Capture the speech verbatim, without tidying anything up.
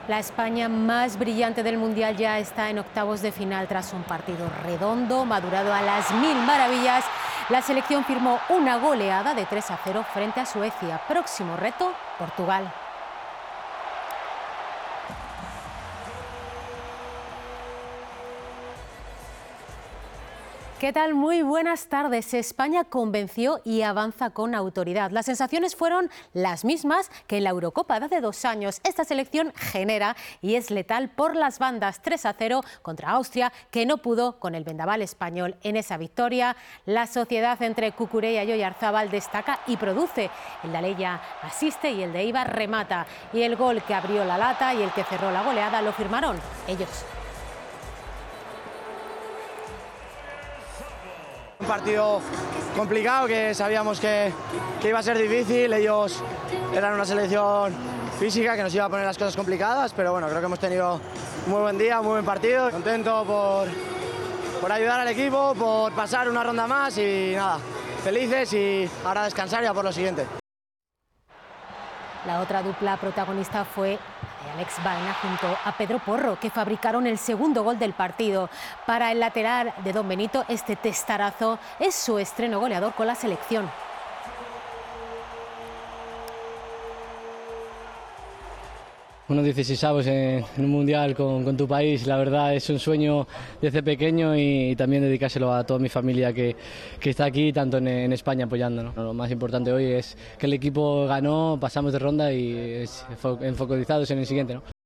La España más brillante del Mundial ya está en octavos de final tras un partido redondo, madurado a las mil maravillas. La selección firmó una goleada de tres a cero frente a Suecia. Próximo reto, Portugal. ¿Qué tal? Muy buenas tardes. España convenció y avanza con autoridad. Las sensaciones fueron las mismas que en la Eurocopa de hace dos años. Esta selección genera y es letal por las bandas. tres a cero contra Austria, que no pudo con el vendaval español. En esa victoria, la sociedad entre Cucurella y Oyarzábal destaca y produce. El de Aleya asiste y el de Eibar remata. Y el gol que abrió la lata y el que cerró la goleada lo firmaron ellos. Un partido complicado que sabíamos que, que iba a ser difícil. Ellos eran una selección física que nos iba a poner las cosas complicadas, pero bueno, creo que hemos tenido un muy buen día, un muy buen partido. Contento por, por ayudar al equipo, por pasar una ronda más y nada, felices y ahora descansar ya por lo siguiente. La otra dupla protagonista fue Alex Baena junto a Pedro Porro, que fabricaron el segundo gol del partido. Para el lateral de Don Benito, este testarazo es su estreno goleador con la selección. Unos dieciseisavos en, en un mundial con, con tu país, la verdad es un sueño desde pequeño y, y también dedicárselo a toda mi familia que, que está aquí, tanto en, en España apoyándonos. Lo más importante hoy es que el equipo ganó, pasamos de ronda y es, enfocalizados en el siguiente, ¿no?